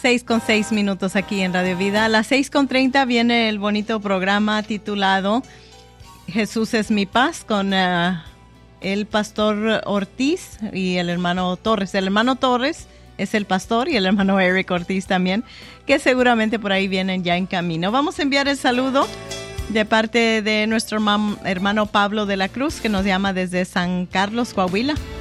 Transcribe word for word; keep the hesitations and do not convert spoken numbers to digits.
Seis con seis minutos aquí en Radio Vida. A las seis con treinta viene el bonito programa titulado Jesús es mi paz con uh, el pastor Ortiz y el hermano Torres. El hermano Torres es el pastor y el hermano Eric Ortiz también, que seguramente por ahí vienen ya en camino. Vamos a enviar el saludo de parte de nuestro hermano Pablo de la Cruz, que nos llama desde San Carlos, Coahuila.